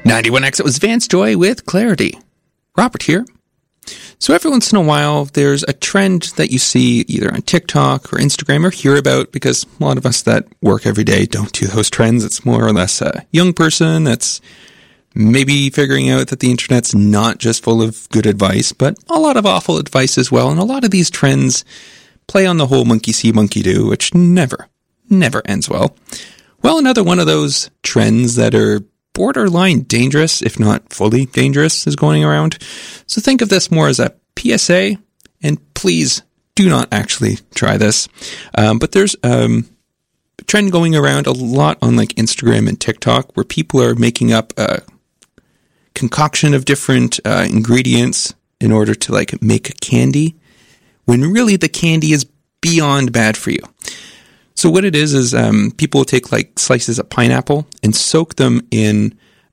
91X, it was Vance Joy with Clarity. Robert here. So every once in a while, there's a trend that you see either on TikTok or Instagram or hear about, because a lot of us that work every day don't do those trends. It's more or less a young person that's maybe figuring out that the internet's not just full of good advice, but a lot of awful advice as well. And a lot of these trends play on the whole monkey see, monkey do, which never ends well. Well, another one of those trends that are borderline dangerous, if not fully dangerous, is going around. So think of this more as a PSA, and please do not actually try this. But there's a trend going around a lot on like Instagram and TikTok where people are making up a concoction of different ingredients in order to like make a candy, when really the candy is beyond bad for you. So what it is people will take like slices of pineapple and soak them in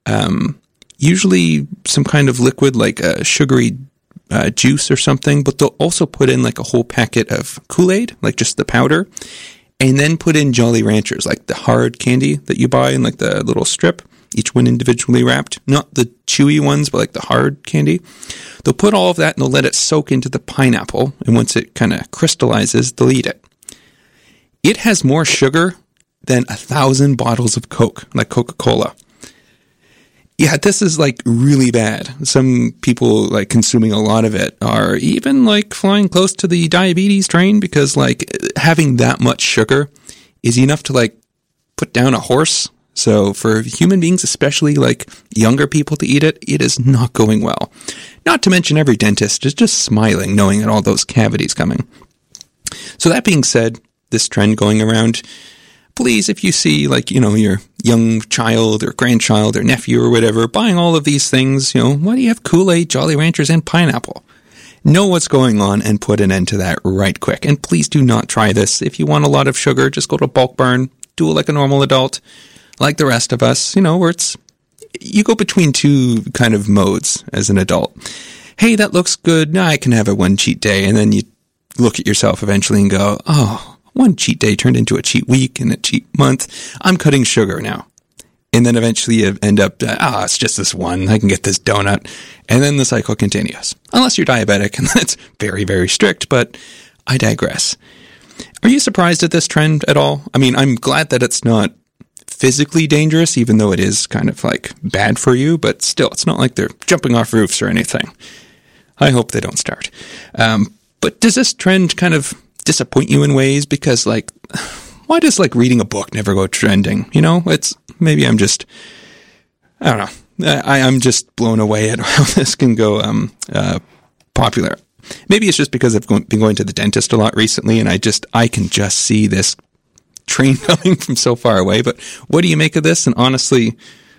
usually some kind of liquid like a sugary juice or something, but they'll also put in like a whole packet of Kool-Aid, like just the powder, and then put in Jolly Ranchers, like the hard candy that you buy in like the little strip, each one individually wrapped, not the chewy ones, but like the hard candy. They'll put all of that and they'll let it soak into the pineapple, and once it kind of crystallizes, they'll eat it. It has more sugar than 1,000 bottles of Coke, like Coca-Cola. Yeah, this is like really bad. Some people like consuming a lot of it are even like flying close to the diabetes train, because like having that much sugar is enough to like put down a horse. So for human beings, especially like younger people to eat it, it is not going well. Not to mention every dentist is just smiling knowing that all those cavities coming. So that being said, this trend going around, please, if you see like, you know, your young child or grandchild or nephew or whatever buying all of these things, you know, why do you have Kool-Aid, Jolly Ranchers, and pineapple? Know what's going on and put an end to that right quick. And please do not try this. If you want a lot of sugar, just go to Bulk Barn, do it like a normal adult, like the rest of us, you know, where it's, you go between two kind of modes as an adult. Hey, that looks good. Now I can have a one cheat day. And then you look at yourself eventually and go, oh, one cheat day turned into a cheat week and a cheat month. I'm cutting sugar now. And then eventually you end up, it's just this one. I can get this donut. And then the cycle continues. Unless you're diabetic, and that's very, very strict, but I digress. Are you surprised at this trend at all? I mean, I'm glad that it's not physically dangerous, even though it is kind of like bad for you, but still, it's not like they're jumping off roofs or anything. I hope they don't start. But does this trend kind of disappoint you in ways? Because like, why does like reading a book never go trending? You know, it's, maybe I'm just, I don't know. I'm just blown away at how this can go popular. Maybe it's just because I've been going to the dentist a lot recently, and I can just see this train coming from so far away. But what do you make of this? And honestly,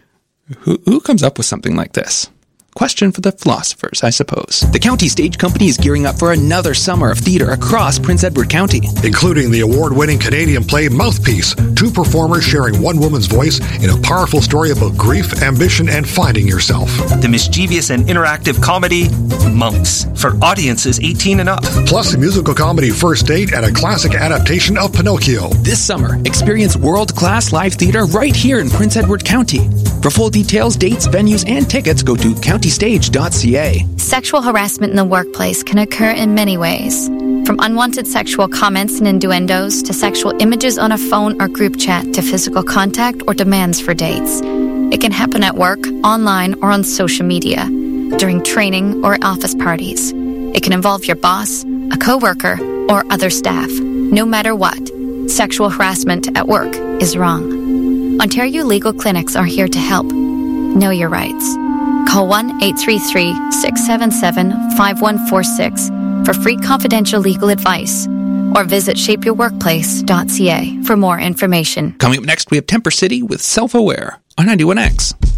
who comes up with something like this? Question for the philosophers, I suppose. The County Stage Company is gearing up for another summer of theater across Prince Edward County, including the award-winning Canadian play Mouthpiece, two performers sharing one woman's voice in a powerful story about grief, ambition, and finding yourself. The mischievous and interactive comedy Monks, for audiences 18 and up. Plus a musical comedy First Date and a classic adaptation of Pinocchio. This summer, experience world-class live theater right here in Prince Edward County. For full details, dates, venues, and tickets, go to countystage.ca. Sexual harassment in the workplace can occur in many ways. From unwanted sexual comments and innuendos to sexual images on a phone or group chat to physical contact or demands for dates. It can happen at work, online, or on social media, during training or office parties. It can involve your boss, a coworker, or other staff. No matter what, sexual harassment at work is wrong. Ontario Legal Clinics are here to help. Know your rights. Call 1-833-677-5146 for free confidential legal advice, or visit shapeyourworkplace.ca for more information. Coming up next, we have Temper City with Self-Aware on 91X.